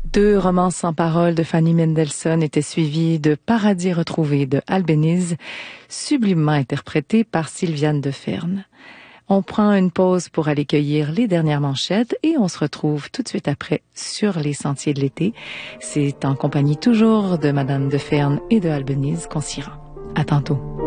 Deux romances sans paroles de Fanny Mendelssohn étaient suivies de Paradis retrouvé de Albéniz, sublimement interprété par Sylviane Deferne. On prend une pause pour aller cueillir les dernières manchettes et on se retrouve tout de suite après sur les sentiers de l'été. C'est en compagnie toujours de Madame Deferne et de Albéniz qu'on s'y rend. À tantôt.